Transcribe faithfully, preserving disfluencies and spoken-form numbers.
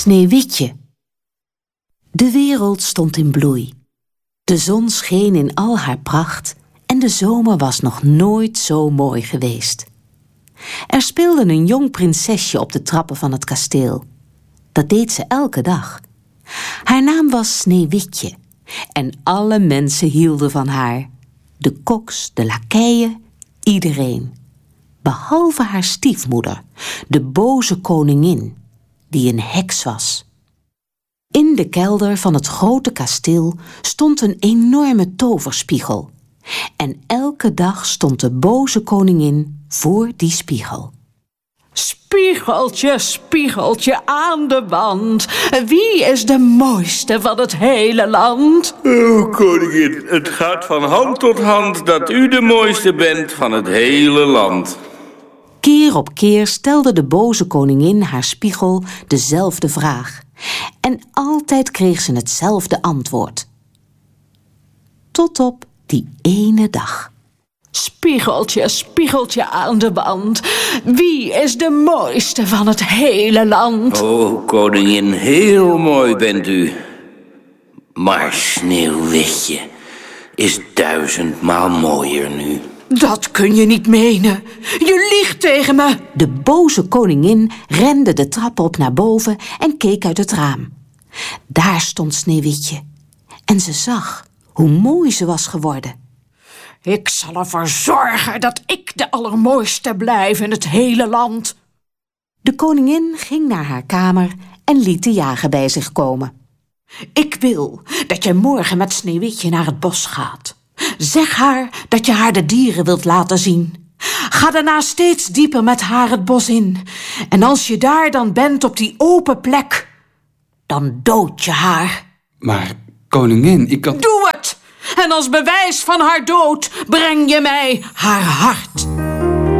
Sneeuwwitje. De wereld stond in bloei. De zon scheen in al haar pracht en de zomer was nog nooit zo mooi geweest. Er speelde een jong prinsesje op de trappen van het kasteel. Dat deed ze elke dag. Haar naam was Sneeuwwitje en alle mensen hielden van haar. De koks, de lakeien, iedereen. Behalve haar stiefmoeder, de boze koningin, die een heks was. In de kelder van het grote kasteel stond een enorme toverspiegel. En elke dag stond de boze koningin voor die spiegel. Spiegeltje, spiegeltje aan de wand, wie is de mooiste van het hele land? O, koningin, het gaat van hand tot hand dat u de mooiste bent van het hele land. Keer op keer stelde de boze koningin haar spiegel dezelfde vraag. En altijd kreeg ze hetzelfde antwoord. Tot op die ene dag. Spiegeltje, spiegeltje aan de wand, wie is de mooiste van het hele land? O, koningin, heel mooi bent u. Maar Sneeuwwitje is duizendmaal mooier nu. Dat kun je niet menen. Je liegt tegen me. De boze koningin rende de trap op naar boven en keek uit het raam. Daar stond Sneeuwwitje. En ze zag hoe mooi ze was geworden. Ik zal ervoor zorgen dat ik de allermooiste blijf in het hele land. De koningin ging naar haar kamer en liet de jager bij zich komen. Ik wil dat je morgen met Sneeuwwitje naar het bos gaat. Zeg haar dat je haar de dieren wilt laten zien. Ga daarna steeds dieper met haar het bos in. En als je daar dan bent op die open plek, dan dood je haar. Maar koningin, ik kan... Doe het! En als bewijs van haar dood breng je mij haar hart.